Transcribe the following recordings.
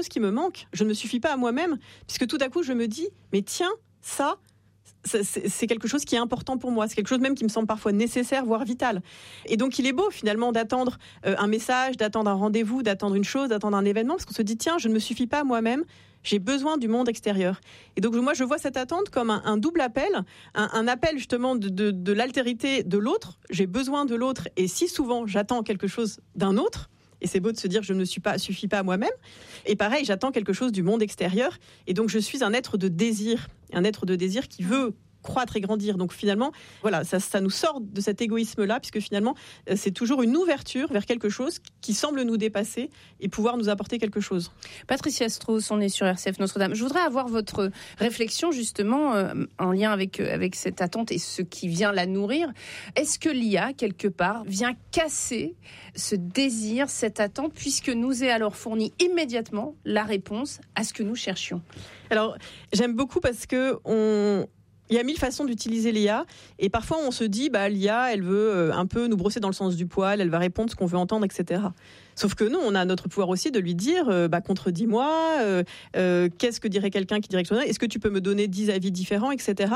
chose qui me manque. Je ne me suffis pas à moi-même, puisque tout à coup, je me dis, mais tiens, ça, c'est quelque chose qui est important pour moi. C'est quelque chose même qui me semble parfois nécessaire, voire vital. Et donc, il est beau, finalement, d'attendre un message, d'attendre un rendez-vous, d'attendre une chose, d'attendre un événement, parce qu'on se dit, tiens, je ne me suffis pas à moi-même, j'ai besoin du monde extérieur. Et donc, moi, je vois cette attente comme un double appel, un appel, justement, de l'altérité de l'autre. J'ai besoin de l'autre, et si souvent, j'attends quelque chose d'un autre, et c'est beau de se dire, je ne suffis pas à moi-même. Et pareil, j'attends quelque chose du monde extérieur. Et donc, je suis un être de désir qui veut croître et grandir. Donc finalement, voilà, ça nous sort de cet égoïsme-là, puisque finalement, c'est toujours une ouverture vers quelque chose qui semble nous dépasser et pouvoir nous apporter quelque chose. Patricia Strauss, on est sur RCF Notre-Dame. Je voudrais avoir votre réflexion justement en lien avec cette attente et ce qui vient la nourrir. Est-ce que l'IA, quelque part, vient casser ce désir, cette attente, puisque nous est alors fournie immédiatement la réponse à ce que nous cherchions? Alors, j'aime beaucoup parce que il y a 1000 façons d'utiliser l'IA et parfois on se dit l'IA elle veut un peu nous brosser dans le sens du poil, elle va répondre ce qu'on veut entendre, etc. Sauf que nous on a notre pouvoir aussi de lui dire contredis-moi, qu'est-ce que dirait quelqu'un qui dirait que est-ce que tu peux me donner 10 avis différents, etc.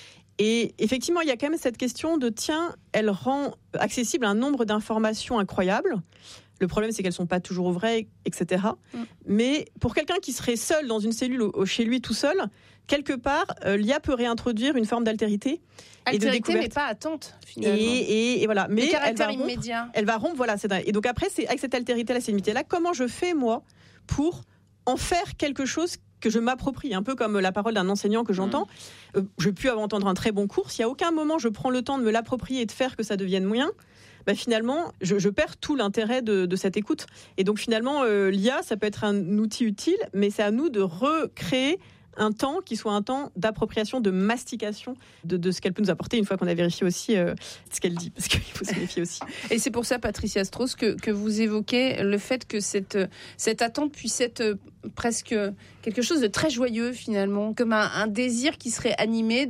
Et effectivement il y a quand même cette question de tiens, elle rend accessible un nombre d'informations incroyables. Le problème, c'est qu'elles ne sont pas toujours vraies, etc. Mais pour quelqu'un qui serait seul dans une cellule chez lui tout seul, quelque part, l'IA peut réintroduire une forme d'altérité. Altérité, mais pas attente, finalement. Et voilà. Mais le caractère immédiat. Elle va rompre, voilà. Et donc après, c'est avec cette altérité-là, cette limité-là, comment je fais, moi, pour en faire quelque chose que je m'approprie, un peu comme la parole d'un enseignant que j'entends. Je peux entendre un très bon cours. Si à aucun moment je prends le temps de me l'approprier et de faire que ça devienne mien, finalement, je perds tout l'intérêt de cette écoute. Et donc finalement, l'IA, ça peut être un outil utile, mais c'est à nous de recréer un temps qui soit un temps d'appropriation, de mastication de ce qu'elle peut nous apporter une fois qu'on a vérifié aussi ce qu'elle dit, parce qu'il faut se méfier aussi. Et c'est pour ça, Patricia Strauss, que vous évoquez le fait que cette attente puisse être presque quelque chose de très joyeux finalement, comme un désir qui serait animé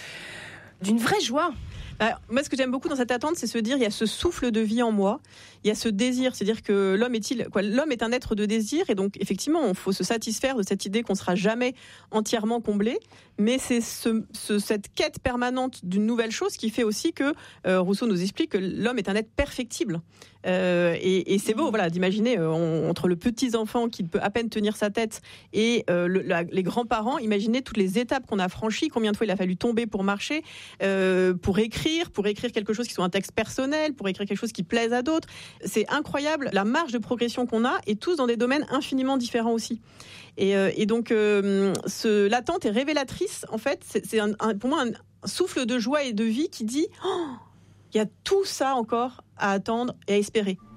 d'une vraie joie. Moi, ce que j'aime beaucoup dans cette attente, c'est se dire il y a ce souffle de vie en moi, il y a ce désir, c'est-à-dire que l'homme est un être de désir, et donc effectivement, il faut se satisfaire de cette idée qu'on ne sera jamais entièrement comblé, mais c'est cette quête permanente d'une nouvelle chose qui fait aussi que Rousseau nous explique que l'homme est un être perfectible. Et c'est beau, voilà, d'imaginer entre le petit enfant qui peut à peine tenir sa tête et les grands-parents, imaginez toutes les étapes qu'on a franchies, combien de fois il a fallu tomber pour marcher, pour écrire quelque chose qui soit un texte personnel, pour écrire quelque chose qui plaise à d'autres. C'est incroyable la marge de progression qu'on a, et tous dans des domaines infiniment différents aussi. Et donc l'attente est révélatrice, en fait, c'est pour moi un souffle de joie et de vie qui dit il y a tout ça encore à attendre et à espérer.